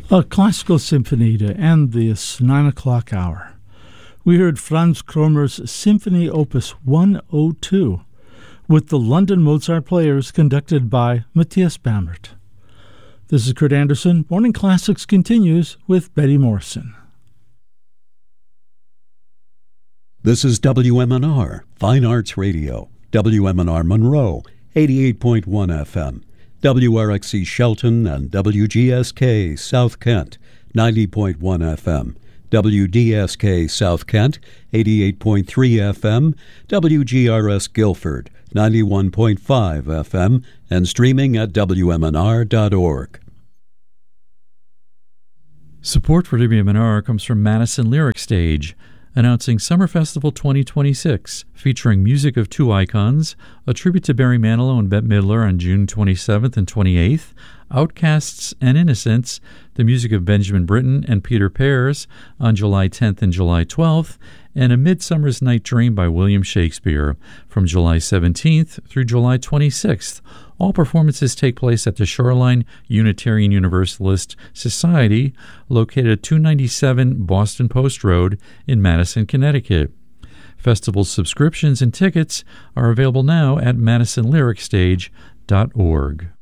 A classical symphony to end this 9 o'clock hour. We heard Franz Kromer's Symphony Opus 102 with the London Mozart Players conducted by Matthias Bamert. This is Kurt Anderson. Morning Classics continues with Betty Morrison. This is WMNR, Fine Arts Radio, WMNR Monroe, 88.1 FM, WRXC Shelton and WGSK South Kent, 90.1 FM, WDSK South Kent, 88.3 FM, WGRS Guilford, 91.5 FM, and streaming at WMNR.org. Support for WMNR comes from Madison Lyric Stage, announcing Summer Festival 2026, featuring music of two icons, a tribute to Barry Manilow and Bette Midler on June 27th and 28th, Outcasts and Innocents, the music of Benjamin Britten and Peter Pears on July 10th and July 12th, and A Midsummer's Night Dream by William Shakespeare from July 17th through July 26th. All performances take place at the Shoreline Unitarian Universalist Society, located at 297 Boston Post Road in Madison, Connecticut. Festival subscriptions and tickets are available now at madisonlyricstage.org.